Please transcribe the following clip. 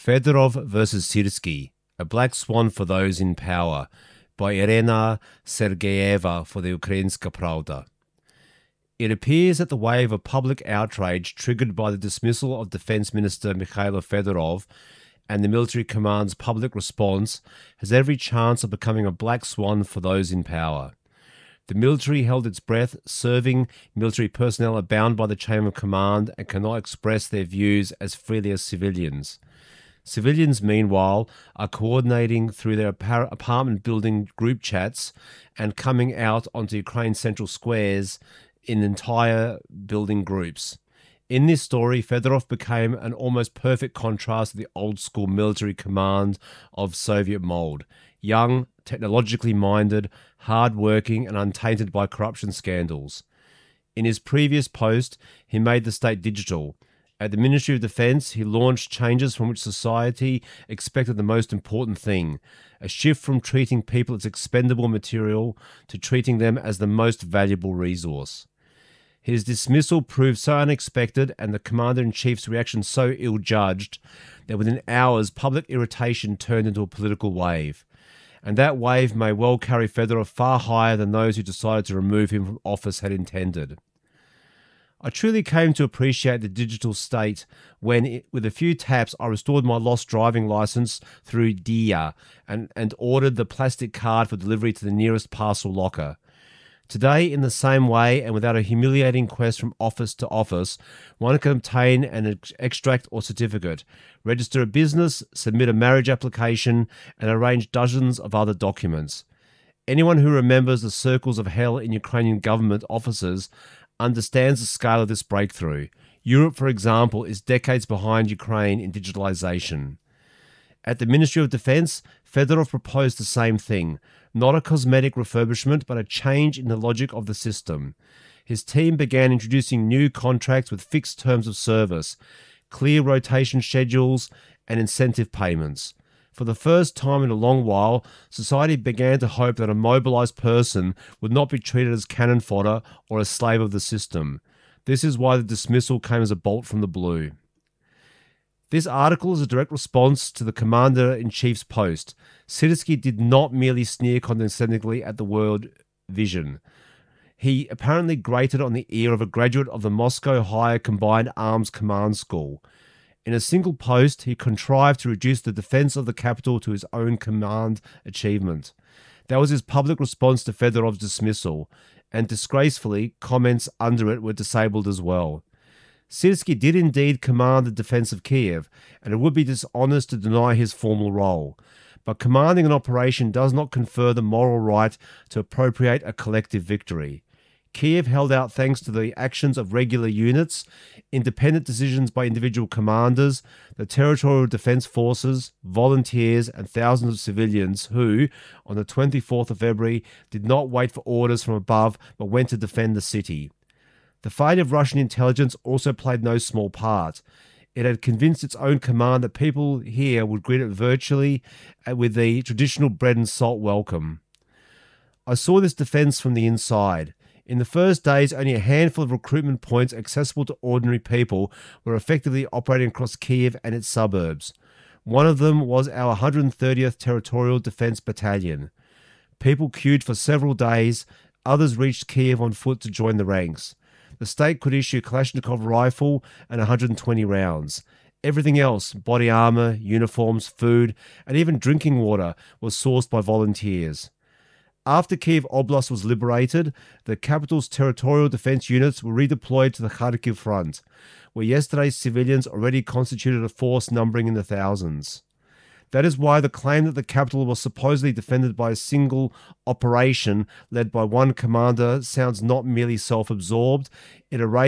Fedorov versus Syrskyi, A Black Swan for Those in Power, by Irina Sergeyeva for the Ukrainska Pravda. It appears that the wave of public outrage triggered by the dismissal of Defense Minister Mikhailo Fedorov and the military command's public response has every chance of becoming a black swan for those in power. The military held its breath. Serving military personnel are bound by the chain of command and cannot express their views as freely as civilians. Civilians, meanwhile, are coordinating through their apartment building group chats and coming out onto Ukraine's central squares in entire building groups. In this story, Fedorov became an almost perfect contrast to the old-school military command of Soviet mold. Young, technologically minded, hard-working, and untainted by corruption scandals. In his previous post, he made the state digital. At the Ministry of Defense, he launched changes from which society expected the most important thing, a shift from treating people as expendable material to treating them as the most valuable resource. His dismissal proved so unexpected and the Commander-in-Chief's reaction so ill-judged that within hours public irritation turned into a political wave. And that wave may well carry Fedorov far higher than those who decided to remove him from office had intended. I truly came to appreciate the digital state when, with a few taps, I restored my lost driving license through Dia and ordered the plastic card for delivery to the nearest parcel locker. Today, in the same way and without a humiliating quest from office to office, one can obtain an extract or certificate, register a business, submit a marriage application, and arrange dozens of other documents. Anyone who remembers the circles of hell in Ukrainian government offices understands the scale of this breakthrough. Europe, for example, is decades behind Ukraine in digitalization. At the Ministry of Defense, Fedorov proposed the same thing, not a cosmetic refurbishment, but a change in the logic of the system. His team began introducing new contracts with fixed terms of service, clear rotation schedules, and incentive payments. For the first time in a long while, society began to hope that a mobilized person would not be treated as cannon fodder or a slave of the system. This is why the dismissal came as a bolt from the blue. This article is a direct response to the Commander-in-Chief's post. Syrskyi did not merely sneer condescendingly at the World Vision. He apparently grated on the ear of a graduate of the Moscow Higher Combined Arms Command School. In a single post, he contrived to reduce the defense of the capital to his own command achievement. That was his public response to Fedorov's dismissal, and disgracefully, comments under it were disabled as well. Syrskyi did indeed command the defense of Kiev, and it would be dishonest to deny his formal role. But commanding an operation does not confer the moral right to appropriate a collective victory. Kiev held out thanks to the actions of regular units, independent decisions by individual commanders, the territorial defense forces, volunteers, and thousands of civilians who, on the 24th of February, did not wait for orders from above but went to defend the city. The fate of Russian intelligence also played no small part. It had convinced its own command that people here would greet it virtually with the traditional bread and salt welcome. I saw this defense from the inside. In the first days, only a handful of recruitment points accessible to ordinary people were effectively operating across Kiev and its suburbs. One of them was our 130th Territorial Defense Battalion. People queued for several days. Others reached Kiev on foot to join the ranks. The state could issue a Kalashnikov rifle and 120 rounds. Everything else, body armor, uniforms, food, and even drinking water, was sourced by volunteers. After Kiev Oblast was liberated, the capital's territorial defense units were redeployed to the Kharkiv front, where yesterday's civilians already constituted a force numbering in the thousands. That is why the claim that the capital was supposedly defended by a single operation led by one commander sounds not merely self-absorbed, it erases